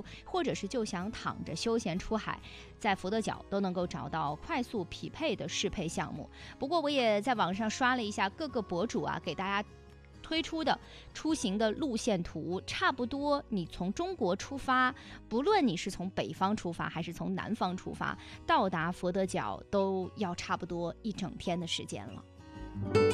路，或者是就想躺着休闲出海，在佛得角都能够找到快速匹配的适配项目。不过我也在网上刷了一下各个博主给大家推出的出行的路线图，差不多你从中国出发，不论你是从北方出发还是从南方出发，到达佛得角都要差不多1整天的时间了。